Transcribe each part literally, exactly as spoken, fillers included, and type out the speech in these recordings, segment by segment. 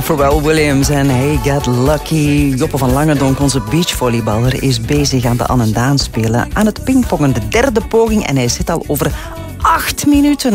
van Pharrell Williams en Hey Get Lucky. Joppe van Langendonk, onze beachvolleyballer, is bezig aan de Annendaan spelen. Aan het pingpongen, de derde poging, en hij zit al over acht minuten.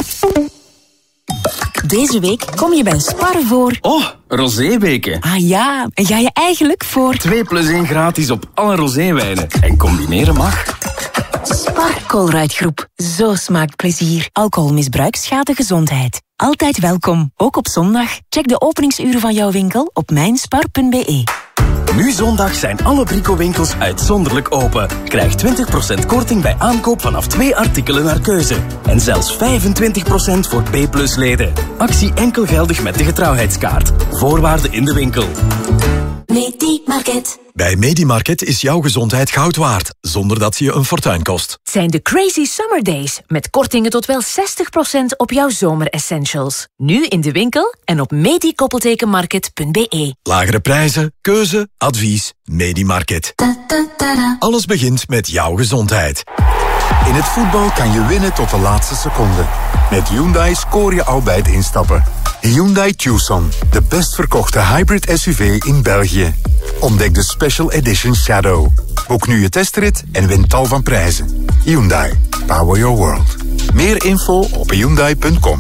Deze week kom je bij Spar voor... Oh, roséweken. Ah ja, en ga je eigenlijk voor... twee plus één gratis op alle roséwijnen. En combineren mag. Spar Colruyt Groep. Zo smaakt plezier. Alcoholmisbruik schaadt de gezondheid. Altijd welkom, ook op zondag. Check de openingsuren van jouw winkel op mijnspar punt be. Nu zondag zijn alle Brico-winkels uitzonderlijk open. Krijg twintig procent korting bij aankoop vanaf twee artikelen naar keuze. En zelfs vijfentwintig procent voor B plus leden. Actie enkel geldig met de getrouwheidskaart. Voorwaarden in de winkel. Medimarket. Bij Medimarket is jouw gezondheid goud waard, zonder dat ze je een fortuin kost. Het zijn de Crazy Summer Days, met kortingen tot wel zestig procent op jouw zomeressentials. Nu in de winkel en op medi-market punt be. Lagere prijzen, keuze, advies, Medimarket. Alles begint met jouw gezondheid. In het voetbal kan je winnen tot de laatste seconde. Met Hyundai scoor je al bij het instappen. Hyundai Tucson, de best verkochte hybrid S U V in België. Ontdek de Special Edition Shadow. Boek nu je testrit en win tal van prijzen. Hyundai, power your world. Meer info op hyundai punt com.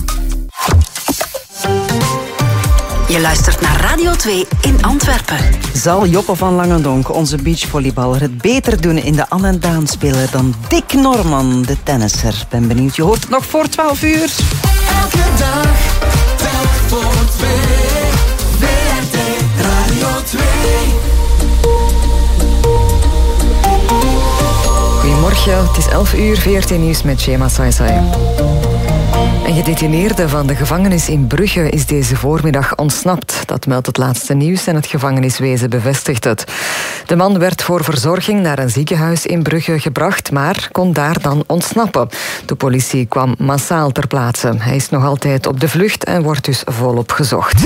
Je luistert naar Radio twee in Antwerpen. Zal Joppe van Langendonk, onze beachvolleyballer, het beter doen in de Annendaan spelen dan Dick Norman, de tennisser? Ben benieuwd, je hoort het nog voor twaalf uur. Elke dag, telk voor twee. W R T Radio twee. Goedemorgen, het is elf uur, V R T Nieuws met Shema Saisai. Een gedetineerde van de gevangenis in Brugge is deze voormiddag ontsnapt. Dat meldt het laatste nieuws en het gevangeniswezen bevestigt het. De man werd voor verzorging naar een ziekenhuis in Brugge gebracht, maar kon daar dan ontsnappen. De politie kwam massaal ter plaatse. Hij is nog altijd op de vlucht en wordt dus volop gezocht.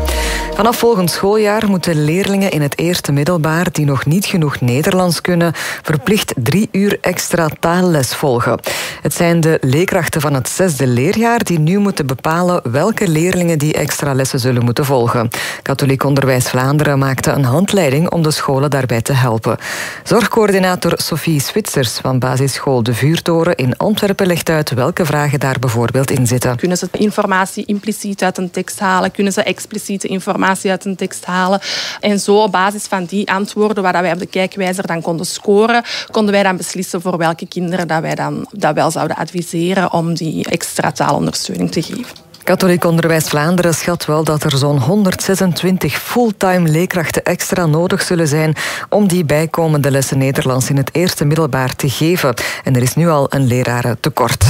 Vanaf volgend schooljaar moeten leerlingen in het eerste middelbaar die nog niet genoeg Nederlands kunnen, verplicht drie uur extra taalles volgen. Het zijn de leerkrachten van het zesde leerjaar die nu moeten bepalen welke leerlingen die extra lessen zullen moeten volgen. Katholiek Onderwijs Vlaanderen maakte een handleiding om de scholen daarbij te helpen. Zorgcoördinator Sophie Switsers van basisschool De Vuurtoren in Antwerpen legt uit welke vragen daar bijvoorbeeld in zitten. Kunnen ze informatie impliciet uit een tekst halen? Kunnen ze expliciete informatie uit een tekst halen? En zo op basis van die antwoorden, waar wij op de kijkwijzer dan konden scoren, konden wij dan beslissen voor welke kinderen dat wij dan dat wel zouden adviseren om die extra taalondersteuning te geven. Katholiek Onderwijs Vlaanderen schat wel dat er zo'n honderdzesentwintig fulltime leerkrachten extra nodig zullen zijn om die bijkomende lessen Nederlands in het eerste middelbaar te geven. En er is nu al een lerarentekort.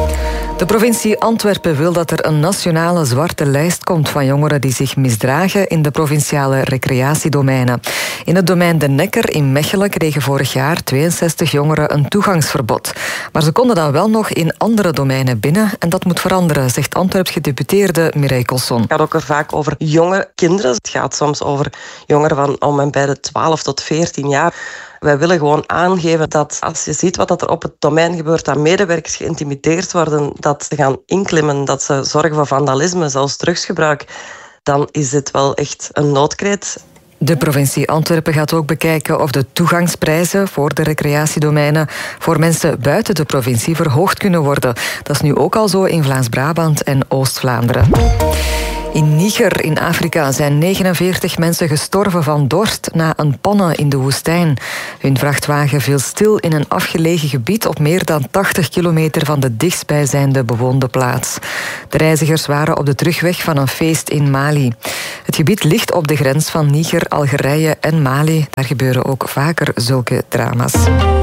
De provincie Antwerpen wil dat er een nationale zwarte lijst komt van jongeren die zich misdragen in de provinciale recreatiedomeinen. In het domein De Nekker in Mechelen kregen vorig jaar tweeënzestig jongeren een toegangsverbod. Maar ze konden dan wel nog in andere domeinen binnen en dat moet veranderen, zegt Antwerps gedeputeerde Mireille Cosson. Het gaat ook er vaak over jonge kinderen. Het gaat soms over jongeren van om en bij de twaalf tot veertien jaar. Wij willen gewoon aangeven dat als je ziet wat er op het domein gebeurt, dat medewerkers geïntimideerd worden, dat ze gaan inklimmen, dat ze zorgen voor vandalisme, zelfs drugsgebruik, dan is dit wel echt een noodkreet. De provincie Antwerpen gaat ook bekijken of de toegangsprijzen voor de recreatiedomeinen voor mensen buiten de provincie verhoogd kunnen worden. Dat is nu ook al zo in Vlaams-Brabant en Oost-Vlaanderen. In Niger in Afrika zijn negenenveertig mensen gestorven van dorst na een panne in de woestijn. Hun vrachtwagen viel stil in een afgelegen gebied op meer dan tachtig kilometer van de dichtstbijzijnde bewoonde plaats. De reizigers waren op de terugweg van een feest in Mali. Het gebied ligt op de grens van Niger, Algerije en Mali. Daar gebeuren ook vaker zulke drama's.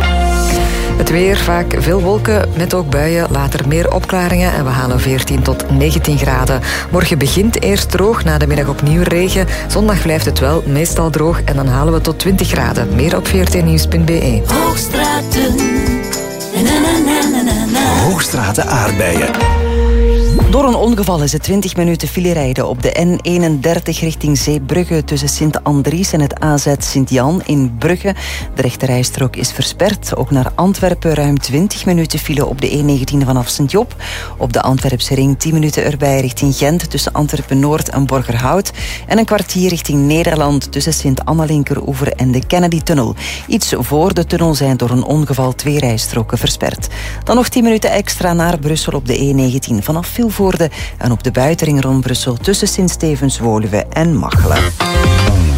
Het weer, vaak veel wolken, met ook buien, later meer opklaringen en we halen veertien tot negentien graden. Morgen begint eerst droog, na de middag opnieuw regen. Zondag blijft het wel meestal droog en dan halen we tot twintig graden. Meer op v r t nieuws punt be. Hoogstraten. Na, na, na, na, na. Hoogstraten aardbeien. Door een ongeval is het twintig minuten file rijden op de N eenendertig richting Zeebrugge tussen Sint-Andries en het A Z Sint-Jan in Brugge. De rechterrijstrook is versperd. Ook naar Antwerpen ruim twintig minuten file op de E negentien vanaf Sint-Job. Op de Antwerpse ring tien minuten erbij richting Gent tussen Antwerpen-Noord en Borgerhout. En een kwartier richting Nederland tussen Sint-Anna-Linkeroever en de Kennedy-tunnel. Iets voor de tunnel zijn door een ongeval twee rijstroken versperd. Dan nog tien minuten extra naar Brussel op de E negentien vanaf Vilvoorde en op de buitenring rond Brussel tussen Sint-Stevens, Woluwe en Machelen.